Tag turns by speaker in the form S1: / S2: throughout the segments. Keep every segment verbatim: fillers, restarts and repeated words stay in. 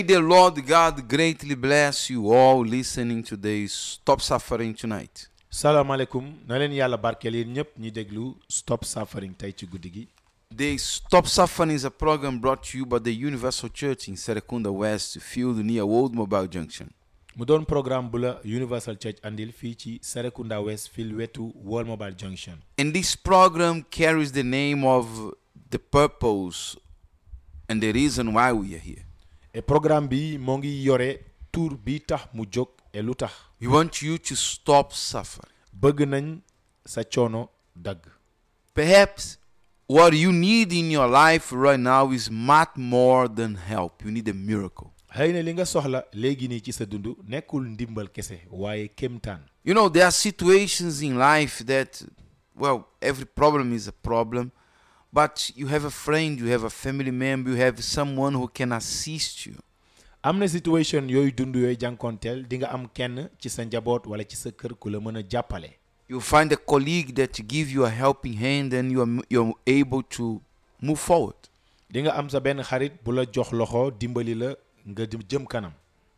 S1: The Lord God greatly bless you all listening to this Stop Suffering tonight.
S2: Salam alaikum. Na leen yàlla barkeel yéen ñëpp ñi déglu Stop Suffering tey ci guddi gi.
S1: The Stop Suffering is a program brought to you by the Universal Church in Serekunda West Field near Old Mobile Junction.
S2: mu doon programme bu la Universal Church andil fii ci Serekunda West Field wetu World Mobile Junction.
S1: And this program carries the name of the purpose and the reason why we are here.
S2: Et programme bi moo ngi yore tur bi tax mu jóg et lu tax.
S1: We want you to stop suffering.
S2: bëgg nañ sa coono dagg.
S1: Perhaps what you need in your life right now is much more than help. You need a miracle.
S2: xëy na li nga soxla léegi nii ci sa dund nekkul ndimbal kese waaye kéemtaan.
S1: You know, there are situations in life that, well, every problem is a problem, but you have a friend, you have a family member, you have someone who can assist you.
S2: am na situation yooyu dund yooyu jànkonteel di nga am kenn ci sa njaboot wala ci sa kër ku la mën a jàppale.
S1: You find a colleague that give you a helping hand and you are, you're able to move forward.
S2: di nga am sa benn xarit bu la jox loxo dimbali la nga jëm kanam.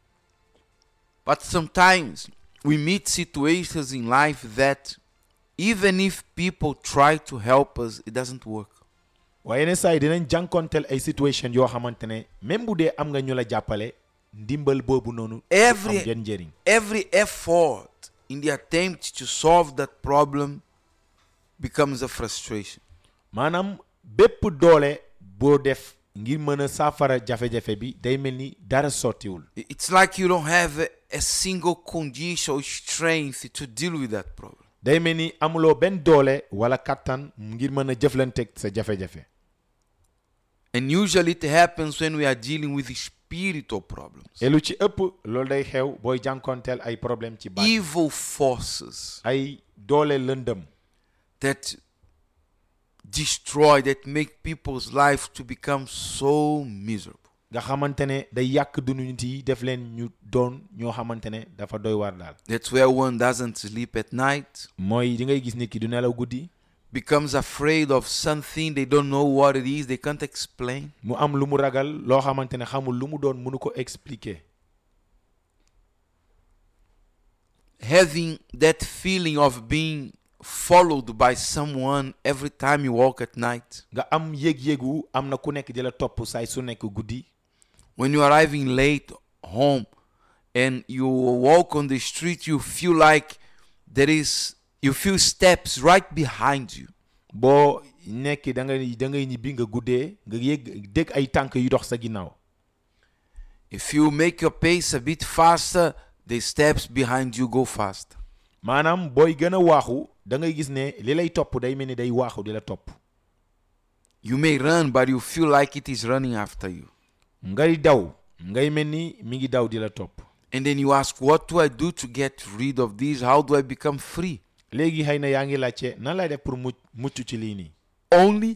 S1: But sometimes we meet situations in life that even if people try to help us, it doesn't work.
S2: waaye ne saa yi dinañ jànkonteel ay situation yoo xamante ne même bu dee am nga ñu la jàppale ndimbal boobu noonu.
S1: Every
S2: am yenn njëriñ.
S1: every effort in the attempt to solve that problem becomes a frustration.
S2: maanaam bépp doole boo def ngir mën a saafara jafe-jafe bi day mel ni dara sottiwul.
S1: It's like you don't have a, a single condition or strength to deal with that problem.
S2: day mel ni amuloo benn doole wala kattan ngir mën a jëflanteeg sa jafe-jafe.
S1: And usually it happens when we are dealing with spiritual problems.
S2: et lu ci ëpp loolu day xew booy jànkonteel ay problème ci baat.
S1: Evil forces
S2: ay doole lëndëm.
S1: that destroy, that make people's life to become so miserable.
S2: nga xamante ne day yàq dundu nit yi def leen ñu doon ñoo xamante ne dafa doy waar daal.
S1: That's where one doesn't sleep at night.
S2: mooy di ngay gis nit ki du nelaw guddi.
S1: Becomes afraid of something they don't know what it is, they can't explain.
S2: mu am lu mu ragal loo xamante ne xamul lu mu doon mënu ko expliquer.
S1: Having that feeling of being followed by someone every time you walk at night.
S2: nga am yëg-yëgu am na ku nekk di la topp saay su nekk guddi.
S1: When you are arriving late home and you walk on the street, you feel like there is, you feel steps right behind you.
S2: boo nekk da ngay da ngay ñibbi nga guddee nga yëg dégg ay tànk yu dox sa ginnaaw.
S1: If you make your pace a bit faster, the steps behind you go faster.
S2: maanaam booy gën a waaxu da ngay gis ne li lay topp day mel ni day waaxu di la topp.
S1: You may run, but you feel like it is running after you.
S2: ngay daw ngay mel ni mi ngi daw di la topp.
S1: And then you ask, what do I do to get rid of this? How do I become free?
S2: léegi xëy na yaa ngi laajte nan lay def pour mucc mucc ci lii nii.
S1: Only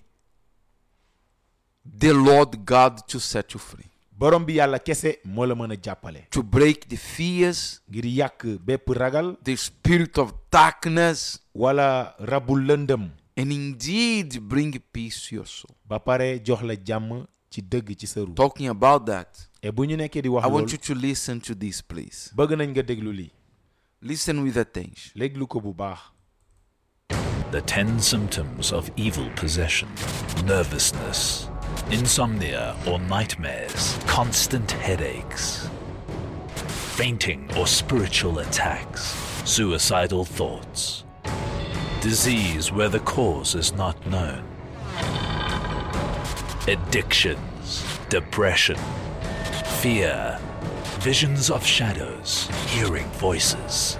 S1: the Lord God to set you free.
S2: borom bi yàlla kese moo la mën a jàppale.
S1: To break the fears,
S2: ngir yàq bépp ragal.
S1: the spirit of darkness,
S2: wala rabul lëndëm.
S1: and indeed bring peace to your soul.
S2: ba pare jox la jàmm ci dëgg ci sa ru.
S1: Talking about that,
S2: et bu ñu nekkee di wax
S1: I want
S2: loolu
S1: you to listen to this, please.
S2: bëgg nañ nga déglu lii.
S1: Listen with attention.
S2: déglu ko bu baax.
S3: The ten symptoms of evil possession: nervousness, insomnia or nightmares, constant headaches, fainting or spiritual attacks, suicidal thoughts, disease where the cause is not known, addictions, depression, fear, visions of shadows, hearing voices.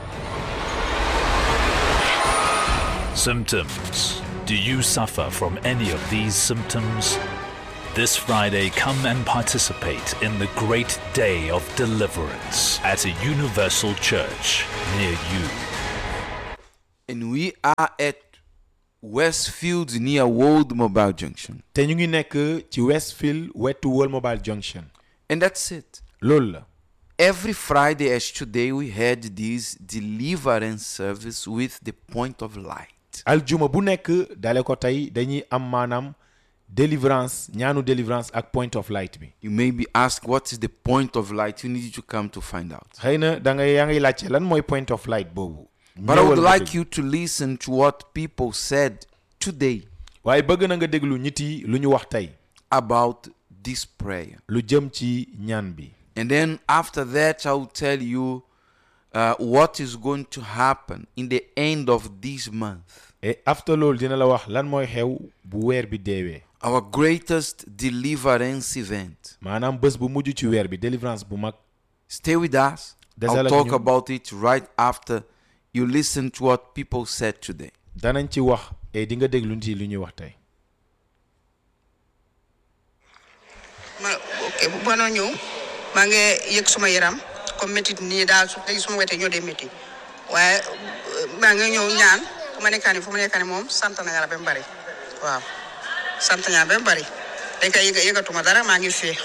S3: Symptoms. Do you suffer from any of these symptoms? This Friday, come and participate in the great day of deliverance at a Universal Church near you.
S1: And we are at Westfield near Old Mobile Junction.
S2: te ñu ngi nekk ci Westfield wetu World Mobile Junction.
S1: And that's it.
S2: loolu la.
S1: Every Friday as today we had this deliverance service with the point of light.
S2: aljuma bu nekk dale ko tey dañuy am maanaam délivrance ñaanu délivrance ak point of light bi.
S1: You may be asked, what is the point of light? You need to come to find out.
S2: xëy na da ngay yaa ngi laajte lan mooy point of light boobu.
S1: But I would like you to listen to what people said today
S2: waaye bëgg na nga déglu nit yi lu ñu wax tey
S1: about this prayer.
S2: lu jëm ci ñaan bi.
S1: And then after that, I will tell you uh, what is going to happen in the end of this month.
S2: et after loolu dina la wax lan mooy xew bu weer bi deewee.
S1: Our greatest deliverance event.
S2: maanaam bés bu mujj ci weer bi délivrance bu mag.
S1: Stay with us. I'll talk about it right after you listen to what people said today.
S2: danañ ci wax et di nga déglu nit yi lu ñuy wax tey.
S4: ma ok bu bano ñëw maa ngi yëg suma yaram comme métit nii daal su léegi suma wetee ñoo dee métti waaye maa ngi ñëw ñaan fu ma nekkaani fu ma nekkaani moom sant na yàlla ba mu bari waaw sant na yàlla ba mu bari dañ koy yëg yëgatuma dara maa ngi féex.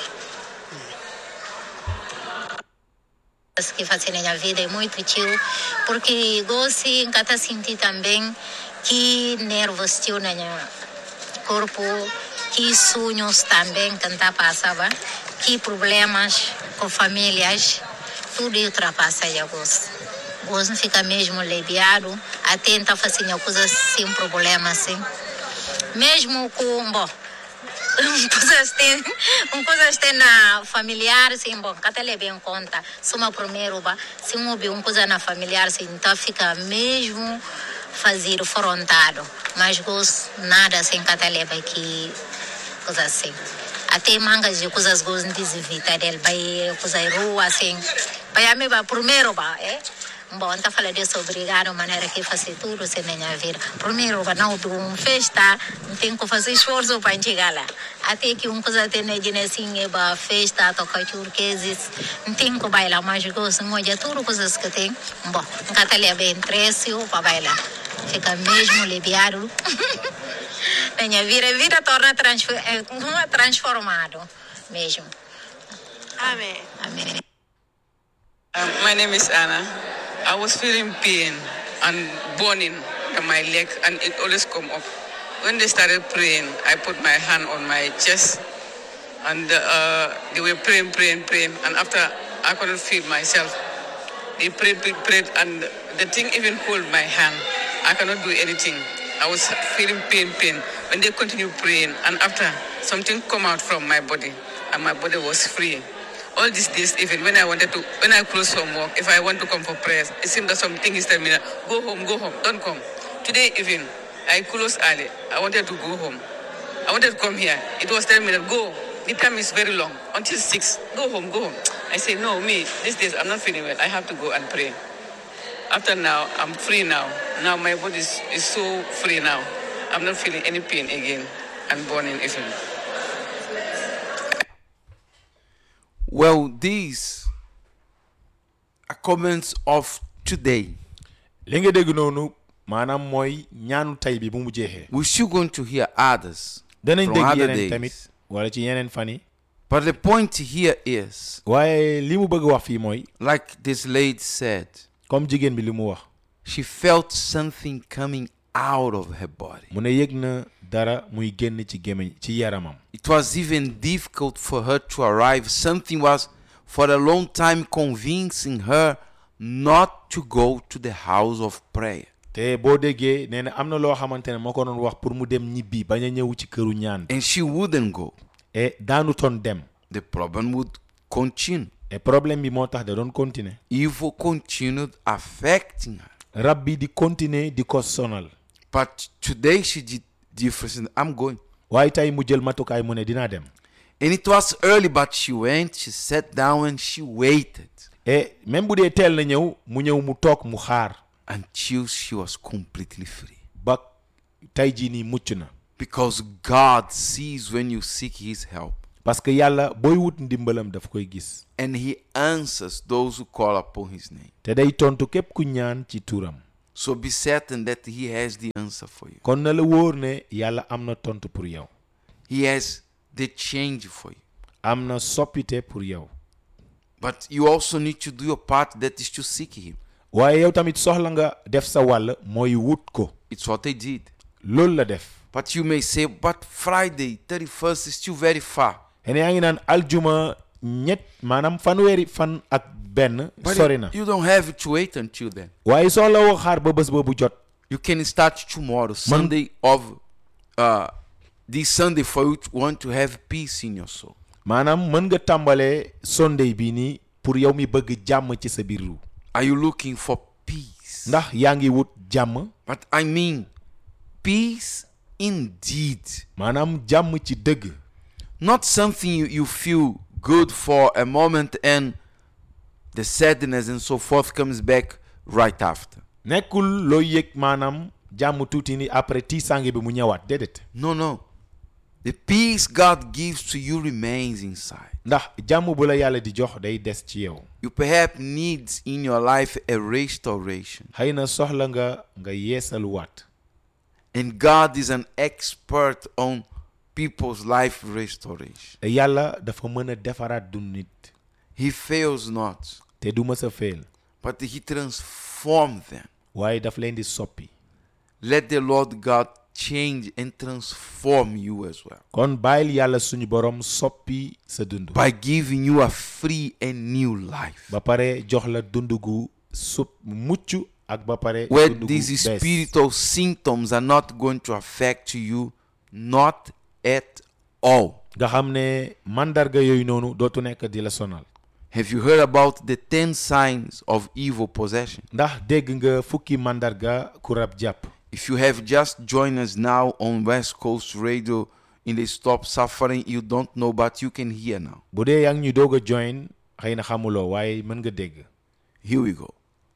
S5: Que faz na minha vida é muito tio, porque gosto de cada sentir também que nervos tio na minha corpo, que sonhos também que tá passava, que problemas com famílias, tudo ultrapassa já gosto. Gosto fica mesmo aliviado, atenta a fazer coisas sem problema assim, mesmo com bom. coisas tem um coisas tem na familiar sim bom até leve em conta soma primeiro ba se um houve um coisa na familiar sim então fica mesmo fazer frontado mas gosto nada sem até leve aqui coisa assim até mangas de coisas gosto de desvita dele vai coisa rua assim vai a me ba primeiro ba é bom, tá falando disso, obrigado, maneira que fazer tudo sem minha vida. Primeiro, não do um festa, tem que fazer esforço para chegar lá. Até que um coisa tem de assim, é ba festa, tocar turqueses, tem que bailar, mas gosto muito tudo coisas que tem. Bom, cada ele é bem preço para bailar. Fica mesmo aliviado. Minha vida, vida torna transfer, é, transformado mesmo.
S6: Amen.
S5: Amém.
S6: Um, my name is Anna. I was feeling pain and burning in my leg, and it always come up. When they started praying, I put my hand on my chest, and uh, they were praying, praying, praying, and after I couldn't feel myself. They prayed, prayed, prayed, and the thing even hold my hand. I cannot do anything. I was feeling pain, pain. When they continued praying, and after something come out from my body, and my body was free. All these days, even when I wanted to, when I close from work, if I want to come for prayers, it seems that something is telling me that, go home, go home, don't come. Today even, I close early. I wanted to go home. I wanted to come here. It was telling me that, go. The time is very long, until six. Go home, go home. I say, no, me, these days I'm not feeling well. I have to go and pray. After now, I'm free now. Now my body is, is so free now. I'm not feeling any pain again and burning even.
S1: Well, these are comments of today.
S2: li nga dégg noonu maanaam mooy ñaanu tay bi bu mu jeexee.
S1: We're still going to hear others
S2: danañ
S1: from
S2: dégg
S1: other
S2: yeneen
S1: days.
S2: tamit wala ci yeneen fan yi.
S1: But the point here is,
S2: waaye li mu bëgg wax fii mooy.
S1: like this lady said,
S2: comme jigéen bi li mu wax.
S1: she felt something coming out of her body.
S2: mu ne yëg na dara muy génn ci gémmiñ ci yaramam.
S1: It was even difficult for her to arrive. Something was for a long time convincing her not to go to the house of prayer.
S2: te boo déggee nee na am na loo xamante ne moo ko doon wax pour mu dem ñibbi bañ a ñëw ci këru ñaan.
S1: And she wouldn't go.
S2: et daanu toon dem.
S1: The problem would continue.
S2: et problème bi moo tax da doon continuer.
S1: Evil continued affecting her.
S2: rab bi di continuer di ko sonal.
S1: But today she did different. I'm going.
S2: waaye tey mu jël matukaay mu ne dinaa dem.
S1: And it was early, but she went, she sat down and she waited.
S2: et même bu dee teel na ñëw mu ñëw mu toog mu xaar.
S1: Until she was completely free.
S2: ba tey jii nii mucc na.
S1: Because God sees when you seek His help.
S2: parce que yàlla booy wut ndimbalam daf koy gis.
S1: And He answers those who call upon His name.
S2: te day tontu képp ku ñaan ci turam.
S1: So be certain that He has the answer for you.
S2: kon na la wóor ne yàlla am na tontu pour yow.
S1: He has the change for you.
S2: am na soppite pour yow.
S1: But you also need to do your part, that is to seek Him.
S2: waaye yow tamit soxla nga def sa wàll mooy wut ko.
S1: It's what they did.
S2: loolu la def.
S1: But you may say, but Friday, thirty-first is still very far.
S2: ene yaa ngi naan aljuma ñett maanaam fanweeri fan ak benn
S1: But
S2: sori na
S1: you don't have to wait until then.
S2: waaye soxla woo xaar ba bés boobu jot
S1: You can start tomorrow, Sunday of uh, this Sunday, for you to want to have peace in your soul.
S2: maanaam mën nga tàmbalee Sunday bii nii pour yow mi bëgg jàmm ci sa biir ru
S1: Are you looking for peace?
S2: ndax yaa ngi wut jàmm
S1: But I mean peace indeed.
S2: maanaam jàmm ci dëgg
S1: Not something you, you feel good for a moment and the sadness and so forth comes back right after.
S2: nekkul looy yëg maanaam jàmm tuuti ni après tiisange bi mu ñëwaat déedéet
S1: No, no. The peace God gives to you remains inside.
S2: ndax jàmm bu la yàlla di jox day des ci yow
S1: You perhaps need in your life a restoration.
S2: xëy na soxla nga nga yeesaluwaat
S1: And God is an expert on people's life restoration.
S2: te yàlla dafa mën a defaraat du nit
S1: He fails not,
S2: te du mës a feel
S1: but He transforms them.
S2: waaye daf leen di soppi
S1: Let the Lord God change and transform you as well
S2: kon bàyyil yàlla suñu borom soppi sa dund
S1: by giving you a free and new life.
S2: ba pare jox la dund gu sup mucc ak ba pare
S1: Where
S2: dund gu
S1: these
S2: bees
S1: spiritual symptoms are not going to affect you, not at all.
S2: nga xam ne mandarga yooyu noonu dootu nekk di la sonal
S1: Have you heard about the ten signs of evil possession?
S2: ndax dégg nga fukki mandarga ku rab jàpp
S1: If you have just joined us now on West Coast Radio in the Stop Suffering, you don't know, but you can hear now.
S2: bu dee yaa ngi ñu doog a join xëy na xamuloo waaye mën nga dégg
S1: Here we go.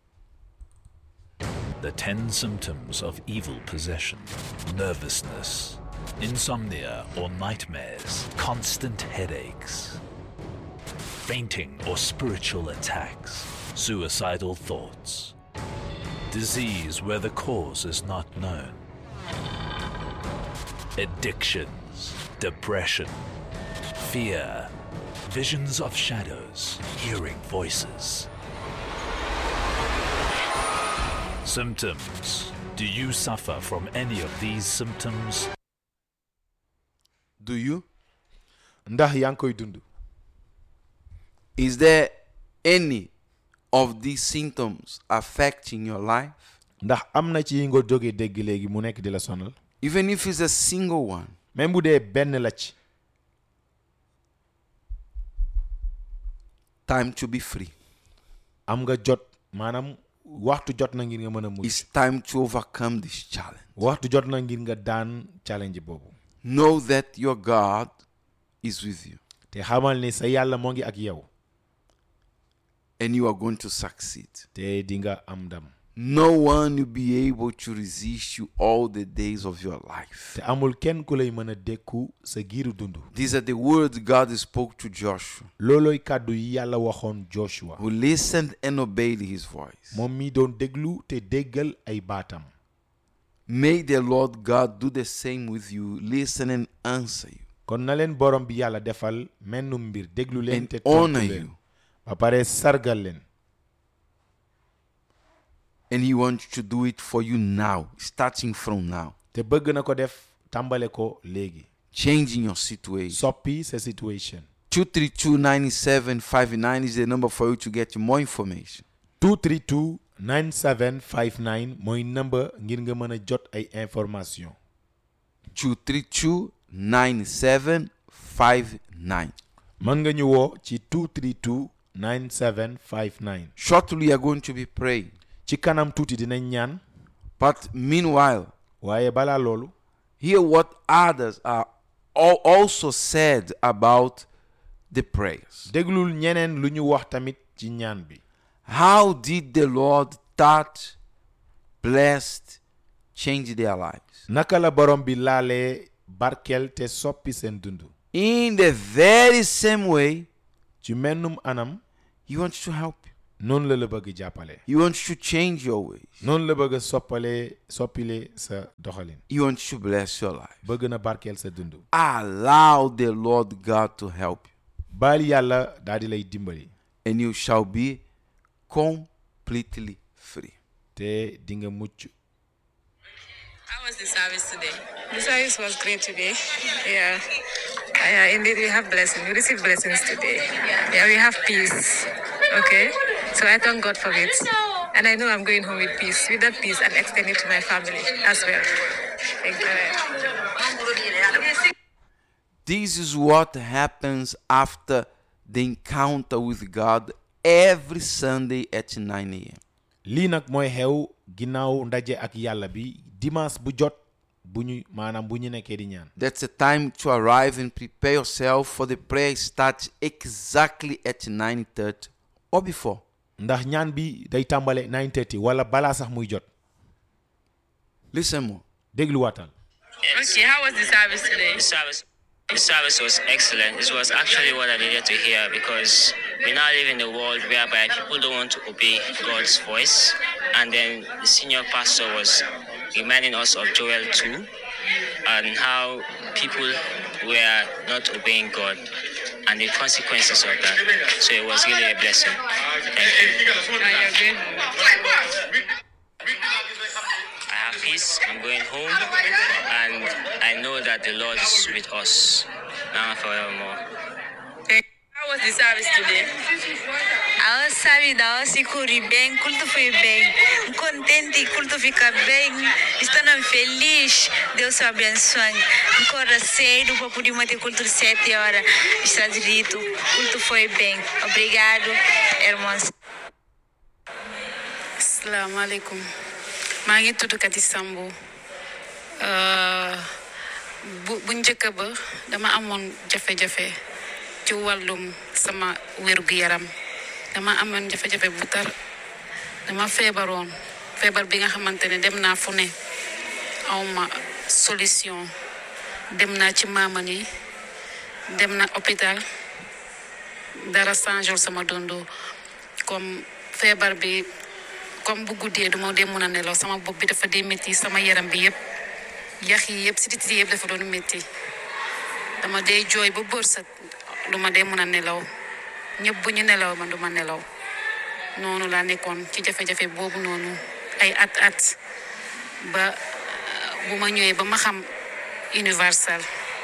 S3: The ten symptoms of evil possession: nervousness, insomnia or nightmares, constant headaches, fainting or spiritual attacks, suicidal thoughts, disease where the cause is not known, addictions, depression, fear, visions of shadows, hearing voices. Symptoms. Do you suffer from any of these symptoms?
S1: Do you?
S2: ndax yaa ngi koy dund
S1: Is there any of these symptoms affecting your life?
S2: ndax am na ci nga jóge dégg léegi mu nekk di la sonal
S1: Even if it's a single one.
S2: même bu dee benn la ci
S1: Time to be free.
S2: am nga jot maanaam waxtu jot na ngir nga mën a mucc
S1: It's time to overcome this challenge.
S2: waxtu jot na ngir nga daan challenge boobu
S1: Know that your God is with you
S2: te xamal ni sa yàlla moo ngi ak yow
S1: and you are going to succeed.
S2: te di nga am ndam
S1: No one will be able to resist you all the days of your life.
S2: te amul kenn ku lay mën a dékku sa giiru dund
S1: These are the words God spoke to Joshua,
S2: loolooy kàddu yi yàlla waxoon Joshua
S1: who listened and obeyed his voice.
S2: moom mi doon déglu te déggal ay baatam
S1: May the Lord God do the same with you, listen and answer you,
S2: kon na leen borom bi yàlla defal mennum mbir déglu leen
S1: and
S2: te
S1: honor
S2: tontu leen
S1: you.
S2: ba pare sargal leen
S1: And He wants to do it for you now, starting from now.
S2: te bëgg na ko def tàmbale ko léegi
S1: Changing your situation.
S2: soppi sa situation
S1: two three two, nine seven five nine is the number for you to get more information.
S2: two three two nine seven five nine mooy number ngir nga mën a jot ay information
S1: two three two, nine seven five nine.
S2: mën nga ñu woo ci two three two nine seven five nine
S1: Shortly, we are going to be praying.
S2: ci kanam tuuti dinañ ñaan
S1: But meanwhile,
S2: waaye balaa loolu
S1: hear what others are al- also said about the prayers.
S2: déglul ñeneen lu ñu wax tamit ci ñaan bi
S1: How did the Lord touch, blessed, change their lives?
S2: naka la borom bi laalee barkel te soppi seen dund
S1: In the very same way,
S2: ci mennum anam
S1: He wants to help you.
S2: noonu la la bëgg jàppale
S1: He wants to change your ways.
S2: noonu la bëgg soppale soppile sa doxalin
S1: He wants to bless your life.
S2: bëgg na barkeel sa dund
S1: Allow the Lord God to help you,
S2: baal yàlla daal di lay dimbali
S1: and you shall be completely free.
S2: te di nga mucc
S6: I was was the service today?
S7: The service was great today. Yeah. Yeah, indeed, we have blessings. We receive blessings today. Yeah, we have peace. Okay? So I thank God for it. And I know I'm going home with peace. With that peace, I'm extending it to my family as well. Thank you.
S1: This is what happens after the encounter with God every Sunday at nine a.m.
S2: lii nag mooy xew ginnaaw ndaje ak yàlla bi dimanche bu jot bu ñu maanaam bu ñu nekkee di ñaan.
S1: That's a time to arrive and prepare yourself for the prayer starts exactly at nine thirty or before.
S2: ndax ñaan bi day tàmbale nine thirty wala balaa sax muy jot.
S1: Listen more.
S2: déglu waatal.
S6: Okay, how was the service today?
S8: The service, the service was excellent. This was actually what I needed to hear because we now live in a world whereby people don't want to obey God's voice. And then the senior pastor was reminding us of Joel two and how people were not obeying God and the consequences of that. So it was really a blessing. Thank you. I have peace. I'm going home, and I know that the Lord is with us now and forevermore.
S6: How was the service today?
S9: A sabida si corri bem, culto foi bem, contente, culto fica bem, estamos felizes, Deus abençoe. Acorda cedo para poder manter culto de sete horas, está direito, culto foi bem. Obrigado, irmãos.
S7: Assalamu alaikum. maa ngi tudd Kati Sambu bu bu njëkk ba dama amoon jafe-jafe ci wàllum sama wérgu yaram dama amoon jafe-jafe bu tar dama feebaroon feebar bi nga xamante ne dem naa fu ne awma solution dem naa ci maamani dem na hôpital dara changé sama dondo comme feebar bi comme bu guddee duma dee mën a nelaw sama bopp bi dafa dee métti sama yaram bi yëpp yax yi yëpp sidit yi yëpp dafa doon métti dama dee jooy ba bërsët duma dee mën a nelaw ñëpp bu ñu nelaw man duma nelaw noonu laa nekkoon ci jafe-jafe boobu noonu ay at at ba bu ma ñëwee ba ma xam universal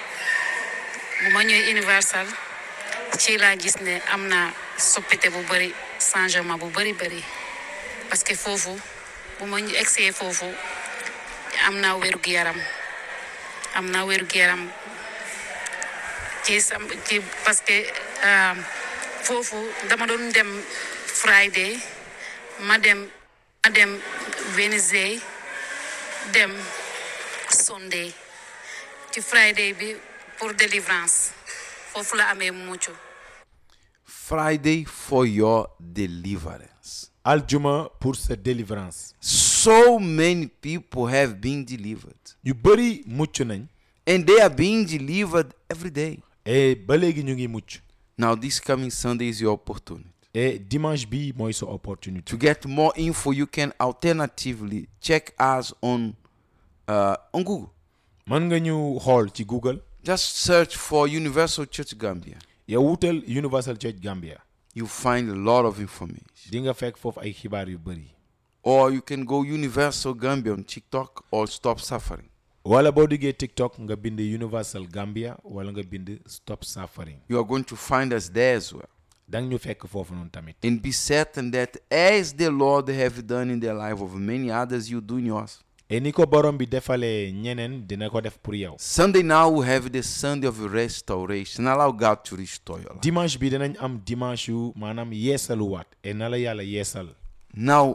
S7: bu ma ñëwee universal ci laa gis ne am na soppite bu bëri changement bu bëri bëri parce que foofu bu ma ñu egsee foofu am naa wérgu yaram am naa wérgu yaram ci sam ci parce que foofu dama doon dem Friday ma dem ma dem Wednesday dem Sunday ci Friday bi pour délivrance foofu la amee mucc.
S1: Friday for your deliverance.
S2: Aljuma pour sa délivrance.
S1: So many people have been delivered.
S2: yu bëri mucc nañ.
S1: And they are being delivered every day.
S2: et ba léegi ñu ngi mucc.
S1: Now this coming Sunday is your opportunity.
S2: et dimanche bi mooy sa opportunity.
S1: To get more info, you can alternatively check us on uh, on Google.
S2: mën nga ñu xool ci Google.
S1: Just search for Universal Church Gambia.
S2: yow wutal Universal Church Gambia.
S1: You find a lot of information.
S2: di nga fekk foofu ay xibaar yu bëri.
S1: Or you can go Universal Gambia on TikTok or Stop Suffering.
S2: wala boo duggee TikTok nga bind Universal Gambia wala nga bind Stop Suffering.
S1: You are going to find us there as well.
S2: dang ñu fekk foofu noonu tamit.
S1: And be certain that as the Lord have done in the life of many others, you do in yours.
S2: et ni ko borom bi defalee ñeneen dina ko def pour yow.
S1: Sunday now we have the Sunday of restoration. Allow God to restore your life.
S2: dimanche bi dinañ am dimanche yu maanaam yeesaluwaat et na la yàlla yeesal.
S1: Now,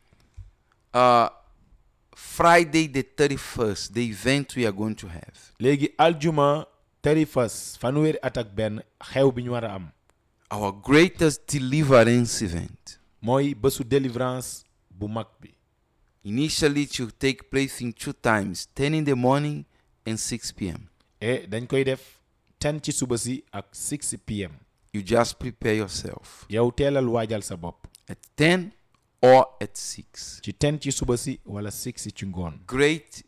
S1: uh, Friday the thirty-first, the event we are going to have.
S2: léegi aljuma thirty-first fanweeri at ak benn xew bi ñu war a am.
S1: Our greatest deliverance event.
S2: mooy bésu délivrance bu mag bi.
S1: Initially, it will take place in two times, ten in the morning and six p.m.
S2: et dañ koy def ten ci suba si ak six p.m.
S1: You just prepare yourself.
S2: yow teelal waajal sa bopp.
S1: At ten or at six.
S2: ci ten ci suba si wala six ci ngoon.
S1: Great